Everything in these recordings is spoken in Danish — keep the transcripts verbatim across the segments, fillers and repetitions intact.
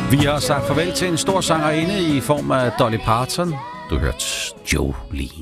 Vi har sagt farvel til en stor sangerinde i form af Dolly Parton. Du hørte Jolene.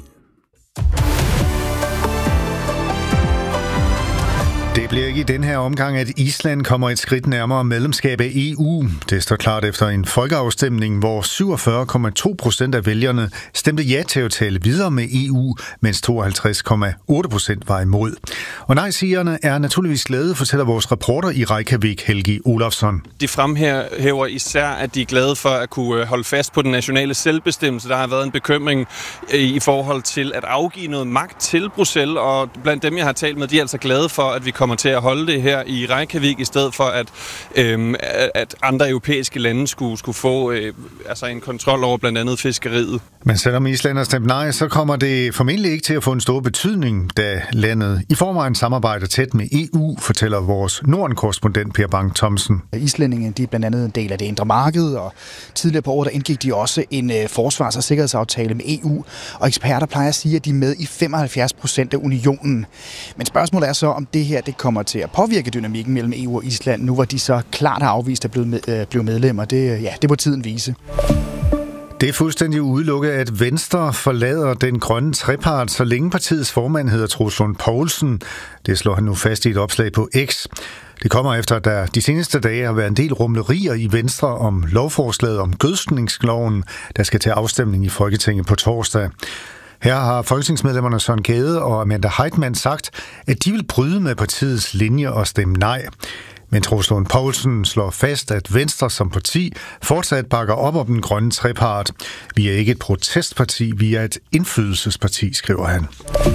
Det bliver ikke i den her omgang, at Island kommer et skridt nærmere medlemskab af E U. Det står klart efter en folkeafstemning, hvor syvogfyrre komma to procent af vælgerne stemte ja til at tale videre med E U, mens tooghalvtreds komma otte procent var imod. Og nej-sigerne er naturligvis glade, fortæller vores reporter i Reykjavik, Helgi Olafsson. De fremhæver især, at de er glade for at kunne holde fast på den nationale selvbestemmelse. Der har været en bekymring i forhold til at afgive noget magt til Bruxelles, og blandt dem, jeg har talt med, de er altså glade for, at vi kommer til at holde det her i Reykjavik, i stedet for at, øhm, at andre europæiske lande skulle, skulle få øh, altså en kontrol over blandt andet fiskeriet. Men selvom Island har stemt nej, så kommer det formentlig ikke til at få en stor betydning, da landet i forvejen samarbejder tæt med E U, fortæller vores Norden-korrespondent Per Bang Thomsen. Islændingen, de er blandt andet en del af det indre marked, og tidligere på året der indgik de også en øh, forsvars- og sikkerhedsaftale med E U, og eksperter plejer at sige, at de er med i femoghalvfjerds procent af unionen. Men spørgsmålet er så, om det her det kommer til at påvirke dynamikken mellem E U og Island, nu hvor de så klart har afvist at blive, med, øh, blive medlemmer. Det, ja, det må tiden vise. Det er fuldstændig udelukket, at Venstre forlader den grønne trepart, så længe partiets formand hedder Troels Lund Poulsen. Det slår han nu fast i et opslag på X. Det kommer efter, at der de seneste dage har været en del rumlerier i Venstre om lovforslaget om gødskningsloven, der skal til afstemning i Folketinget på torsdag. Her har folketingsmedlemmerne Søren Gade og Amanda Heitmann sagt, at de vil bryde med partiets linje og stemme nej. Men Troels Lund Poulsen slår fast, at Venstre som parti fortsat bakker op om den grønne trepart. Vi er ikke et protestparti, vi er et indflydelsesparti, skriver han.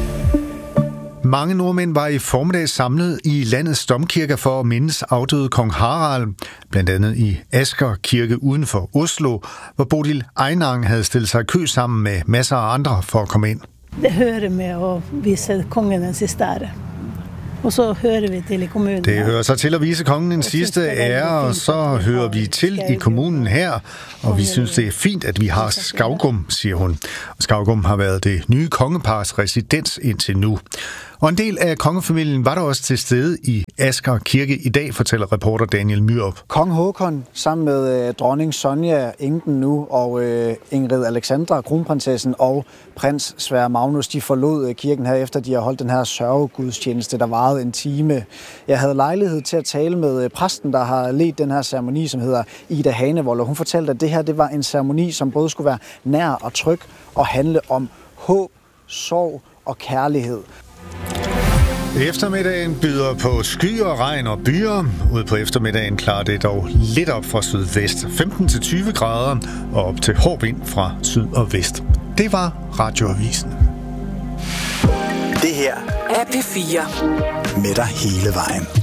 Mange nordmænd var i formiddag samlet i landets domkirker for at mindes afdøde kong Harald, blandt andet i Asker Kirke uden for Oslo, hvor Bodil Einang havde stillet sig i kø sammen med masser af andre for at komme ind. Det hører med at vise kongen den sidste ære. Og så hører vi til i kommunen. Det hører så til at vise kongen en sidste ære, og så hører vi til i kommunen her, og vi synes, det er fint, at vi har Skaugum, siger hun. Og Skaugum har været det nye kongepars residens indtil nu. Og en del af kongefamilien var der også til stede i Asker Kirke i dag, fortæller reporter Daniel Myrup. Kong Håkon sammen med øh, dronning Sonja, enken nu, og øh, Ingrid Alexandra, kronprinsessen, og prins Sverre Magnus, de forlod øh, kirken her efter, de har holdt den her sørgegudstjeneste, der varede en time. Jeg havde lejlighed til at tale med øh, præsten, der har ledt den her ceremoni, som hedder Ida Hanevold, og hun fortalte, at det her det var en ceremoni, som både skulle være nær og tryg og handle om håb, sorg og kærlighed. Eftermiddagen byder på skyer, regn og byer. Ude på eftermiddagen klarer det dog lidt op fra sydvest. femten til tyve grader og op til hård vind fra syd og vest. Det var Radioavisen. Det her er P fire. Med dig hele vejen.